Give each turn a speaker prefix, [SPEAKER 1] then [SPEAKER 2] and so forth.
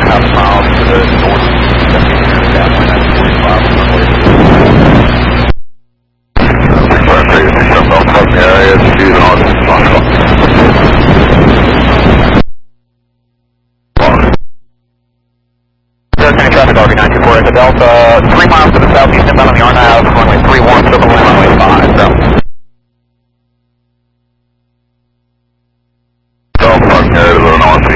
[SPEAKER 1] 4.5 miles to the northeast of me here, downwind at 45 on runway 653, southbound parking area, choose on Foxtrot. Traffic RV924 at the Delta, 3 miles to the southeast inbound on the RNAV,